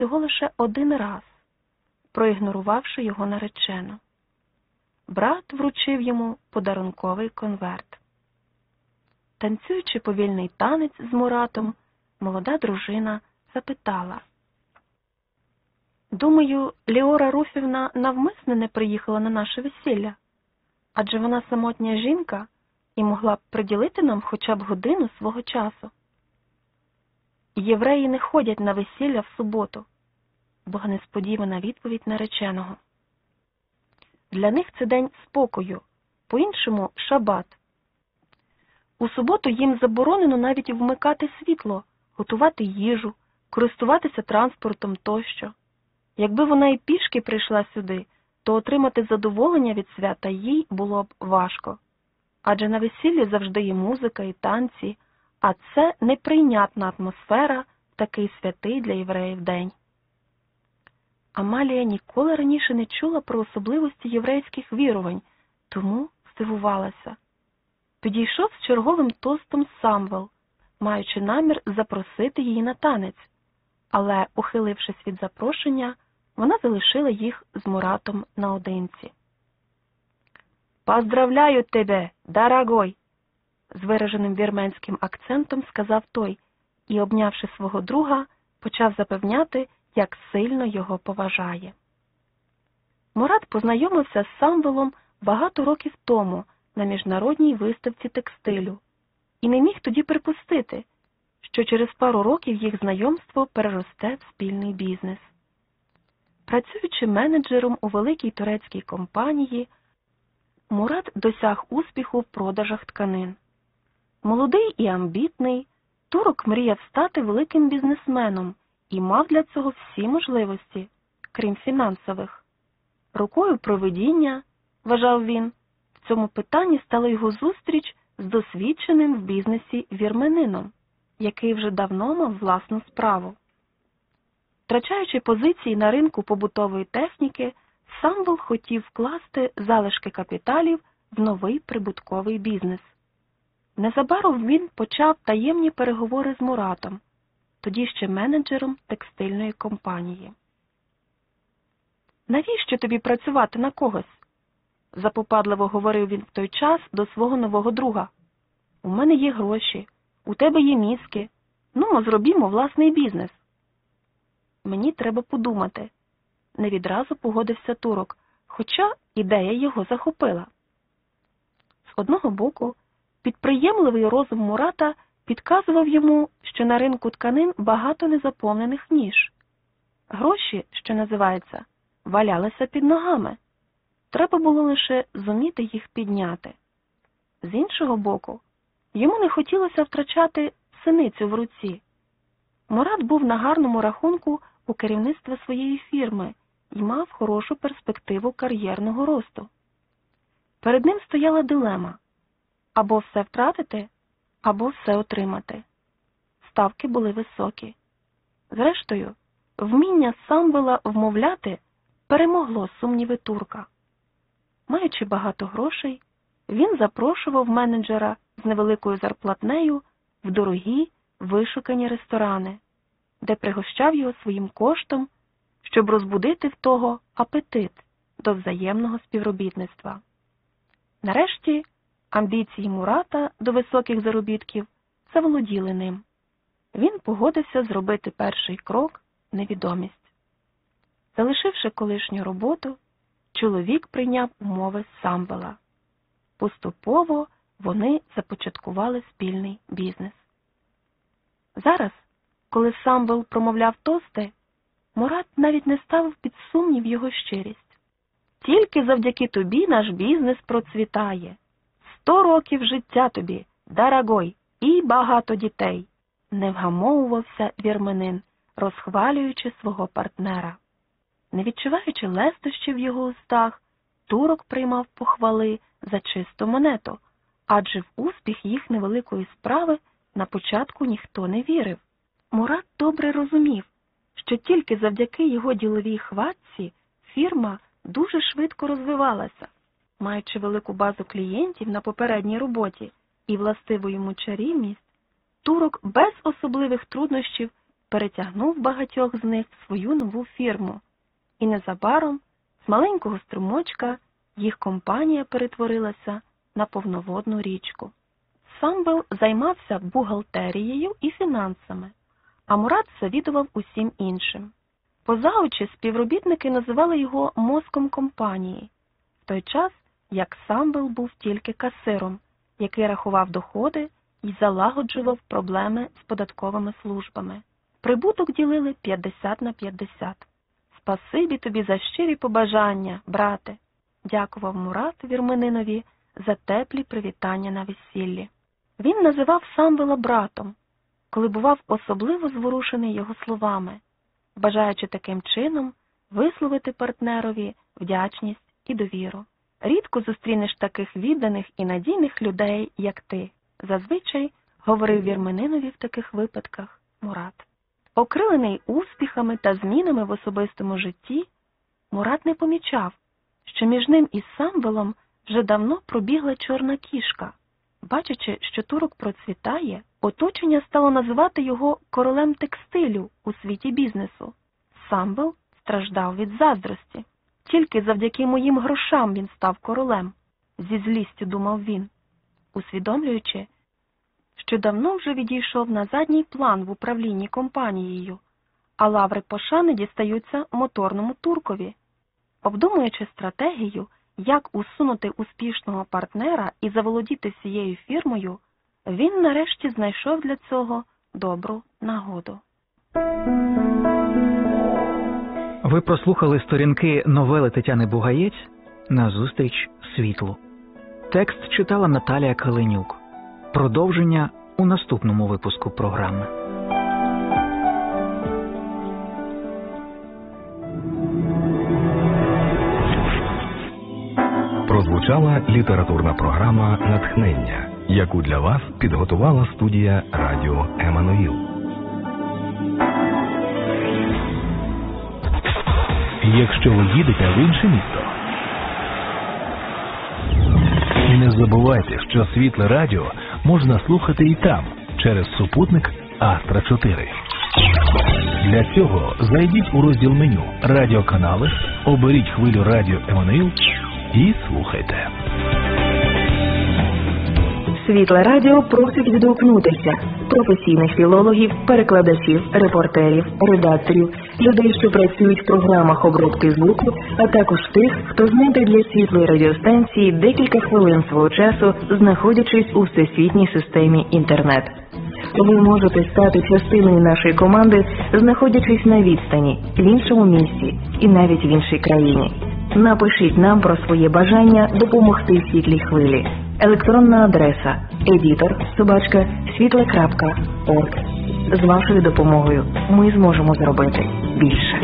всього лише один раз, проігнорувавши його наречену. Брат вручив йому подарунковий конверт. Танцюючи повільний танець з Муратом, молода дружина запитала: «Думаю, Ліора Руфівна навмисне не приїхала на наше весілля, адже вона самотня жінка і могла б приділити нам хоча б годину свого часу». «Євреї не ходять на весілля в суботу», – була несподівана відповідь нареченого. «Для них це день спокою, по-іншому – шабат. У суботу їм заборонено навіть вмикати світло, готувати їжу, користуватися транспортом тощо. Якби вона і пішки прийшла сюди, то отримати задоволення від свята їй було б важко. Адже на весіллі завжди є музика і танці, а це неприйнятна атмосфера в такий святий для євреїв день». Амалія ніколи раніше не чула про особливості єврейських вірувань, тому здивувалася. Підійшов з черговим тостом Самвел, маючи намір запросити її на танець, але, ухилившись від запрошення, вона залишила їх з Муратом наодинці. «Поздравляю тебе, дорогой!» з вираженим вірменським акцентом сказав той і, обнявши свого друга, почав запевняти, як сильно його поважає. Мурат познайомився з Самвелом багато років тому на міжнародній виставці текстилю і не міг тоді припустити, що через пару років їх знайомство переросте в спільний бізнес. Працюючи менеджером у великій турецькій компанії, Мурат досяг успіху в продажах тканин. Молодий і амбітний, турок мріяв стати великим бізнесменом і мав для цього всі можливості, крім фінансових. Рукою провидіння, вважав він, в цьому питанні стала його зустріч з досвідченим в бізнесі вірменином, який вже давно мав власну справу. Втрачаючи позиції на ринку побутової техніки, Самвел хотів вкласти залишки капіталів в новий прибутковий бізнес. Незабаром він почав таємні переговори з Муратом, тоді ще менеджером текстильної компанії. «Навіщо тобі працювати на когось?» – запопадливо говорив він в той час до свого нового друга. «У мене є гроші, у тебе є мізки, ну, зробімо власний бізнес». «Мені треба подумати», – не відразу погодився турок, хоча ідея його захопила. З одного боку, підприємливий розум Мурата підказував йому, що на ринку тканин багато незаповнених ніш. Гроші, що називається, валялися під ногами. Треба було лише зуміти їх підняти. З іншого боку, йому не хотілося втрачати синицю в руці. Мурат був на гарному рахунку у керівництва своєї фірми і мав хорошу перспективу кар'єрного росту. Перед ним стояла дилема – або все втратити, або все отримати. Ставки були високі. Зрештою, вміння Самвела вмовляти перемогло сумніви турка. Маючи багато грошей, він запрошував менеджера з невеликою зарплатнею в дорогі, вишукані ресторани, де пригощав його своїм коштом, щоб розбудити в того апетит до взаємного співробітництва. Нарешті, амбіції Мурата до високих заробітків заволоділи ним. Він погодився зробити перший крок – невідомість. Залишивши колишню роботу, чоловік прийняв умови Самвела. Поступово вони започаткували спільний бізнес. Зараз, коли Самвел промовляв тости, Мурат навіть не ставив під сумнів його щирість. «Тільки завдяки тобі наш бізнес процвітає. 100 років життя тобі, дорогой, і багато дітей», – не вгамовувався вірменин, розхвалюючи свого партнера. Не відчуваючи лестощів в його устах, турок приймав похвали за чисту монету, адже в успіх їх невеликої справи на початку ніхто не вірив. Мурат добре розумів, що тільки завдяки його діловій хватці фірма дуже швидко розвивалася. Маючи велику базу клієнтів на попередній роботі і властиву йому чарівність, турок без особливих труднощів перетягнув багатьох з них в свою нову фірму. І незабаром з маленького струмочка їх компанія перетворилася на повноводну річку. Самвел займався бухгалтерією і фінансами, а Мурат завідував усім іншим. Поза очі співробітники називали його мозком компанії, в той час, як Самвел був тільки касиром, який рахував доходи і залагоджував проблеми з податковими службами. Прибуток ділили 50/50. «Спасибі тобі за щирі побажання, брате», дякував Мурат вірменинові за теплі привітання на весіллі. Він називав Самвела братом, коли бував особливо зворушений його словами, бажаючи таким чином висловити партнерові вдячність і довіру. «Рідко зустрінеш таких відданих і надійних людей, як ти», зазвичай говорив вірменинові в таких випадках Мурат. Окрилений успіхами та змінами в особистому житті, Мурат не помічав, що між ним і Самвелом вже давно пробігла чорна кішка. Бачачи, що турок процвітає, оточення стало називати його королем текстилю у світі бізнесу. Самвел страждав від заздрості. Тільки завдяки моїм грошам він став королем, зі злістю думав він, усвідомлюючи, що давно вже відійшов на задній план в управлінні компанією, а лаври пошани дістаються моторному туркові. Обдумуючи стратегію, як усунути успішного партнера і заволодіти всією фірмою, він нарешті знайшов для цього добру нагоду. Ви прослухали сторінки новели Тетяни Бугаєць «Назустріч світлу». Текст читала Наталія Каленюк. Продовження у наступному випуску програми. Прозвучала літературна програма «Натхнення», яку для вас підготувала студія радіо «Еммануїл». Якщо ви їдете в інше місто, не забувайте, що світле радіо можна слухати і там, через супутник Астра 4. Для цього зайдіть у розділ меню «Радіоканали», оберіть хвилю радіо «Еммануїл» і слухайте. Світле радіо просить відгукнутися професійних філологів, перекладачів, репортерів, редакторів, людей, що працюють в програмах обробки звуку, а також тих, хто знайде для світлої радіостанції декілька хвилин свого часу, знаходячись у всесвітній системі інтернет. Ви можете стати частиною нашої команди, знаходячись на відстані, в іншому місці і навіть в іншій країні. Напишіть нам про своє бажання допомогти світлій хвилі. Електронна адреса editor@світле.орг. З вашою допомогою ми зможемо зробити більше.